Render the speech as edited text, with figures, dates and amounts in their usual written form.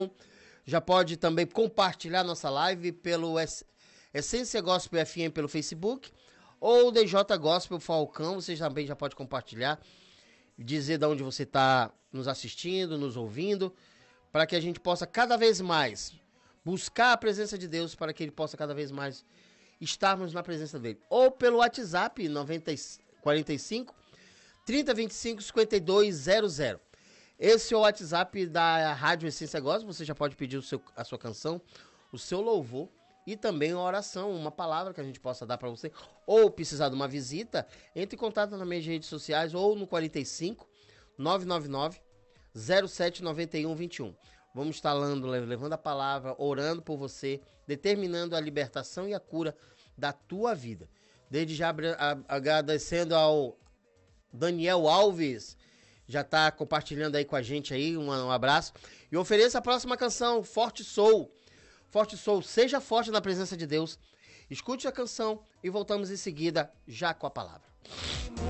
Já pode também compartilhar nossa live pelo Essência Gospel FM pelo Facebook ou DJ Gospel Falcão. Você também já pode compartilhar, dizer de onde você está nos assistindo, nos ouvindo, para que a gente possa cada vez mais buscar a presença de Deus, para que Ele possa cada vez mais estarmos na presença dEle. Ou pelo WhatsApp 45 3025 5200. Esse é o WhatsApp da Rádio Essência Gospel. Você já pode pedir a sua canção, o seu louvor e também uma oração, uma palavra que a gente possa dar para você. Ou precisar de uma visita, entre em contato nas minhas redes sociais ou no 45 999 07 91 21. Vamos estar levando a palavra, orando por você, determinando a libertação e a cura da tua vida. Desde já agradecendo ao Daniel Alves, já está compartilhando aí com a gente aí, um abraço. E ofereça a próxima canção, Forte Sou. Forte Sou, seja forte na presença de Deus. Escute a canção e voltamos em seguida já com a palavra.